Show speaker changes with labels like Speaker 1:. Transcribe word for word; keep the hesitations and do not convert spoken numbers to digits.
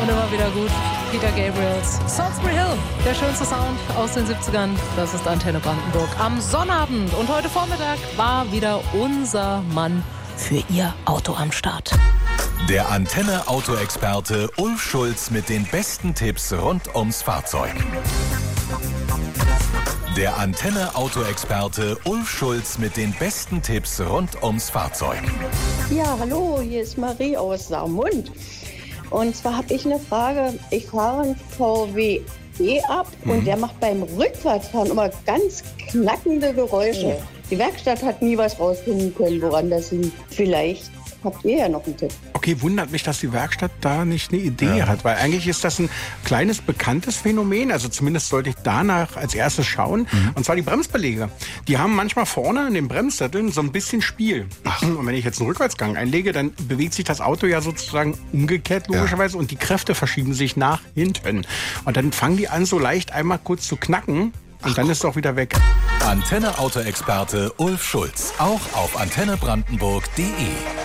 Speaker 1: und immer wieder gut. Peter Gabriels Salisbury Hill, der schönste Sound aus den siebzigern. Das ist Antenne Brandenburg am Sonnabend. Und heute Vormittag war wieder unser Mann für Ihr Auto am Start.
Speaker 2: Der Antenne-Auto-Experte Ulf Schulz mit den besten Tipps rund ums Fahrzeug. Der Antenne-Auto-Experte Ulf Schulz mit den besten Tipps rund ums Fahrzeug.
Speaker 3: Ja, hallo, hier ist Marie aus Saarmund. Und zwar habe ich eine Frage. Ich fahre einen V W E ab mhm. und der macht beim Rückwärtsfahren immer ganz knackende Geräusche. Ja. Die Werkstatt hat nie was rausfinden können, woran das liegt. Vielleicht habt ihr ja noch einen Tipp.
Speaker 4: Okay, wundert mich, dass die Werkstatt da nicht eine Idee ja. hat, weil eigentlich ist das ein kleines, bekanntes Phänomen, also zumindest sollte ich danach als erstes schauen, mhm. und zwar die Bremsbeläge. Die haben manchmal vorne in den Bremssätteln so ein bisschen Spiel. Ach. Und wenn ich jetzt einen Rückwärtsgang einlege, dann bewegt sich das Auto ja sozusagen umgekehrt logischerweise ja. und die Kräfte verschieben sich nach hinten. Und dann fangen die an, so leicht einmal kurz zu knacken. Und Ach, dann ist es auch wieder weg.
Speaker 2: Antenne-Auto-Experte Ulf Schulz, auch auf antenne brandenburg punkt de.